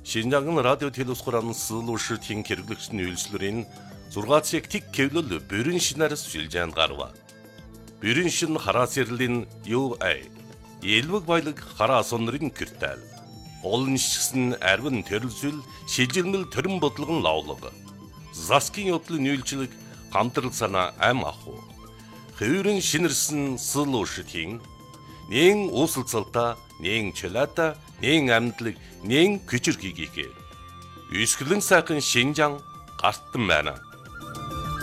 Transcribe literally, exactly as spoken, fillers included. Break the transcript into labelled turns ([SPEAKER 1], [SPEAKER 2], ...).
[SPEAKER 1] Шинжаангын радио телевиз хурааны суулуушртын хэрэглэгчдийн үйлчлэрийн зургаан цаг тик кевлэл бүрэн шинээр шилжээнд гарва. Бүрэн шин хараас ярлийн ю эй элвэг баялаг хараас онрын киртэл. Олон шигсэн арвин төрөлсөл шилжилмэл төрөн бодлогон лавлаг. Заскин явдлын үйлчлэг хамтрал санаа ам аху. Хөвөрөн шинэрсэн суулуушртын нэн уусалцалта нэн чөлөөта нэн амьдлаг нэн күчрхийгээ. Үсгэлэн сайхан Шинжаан гартан байна.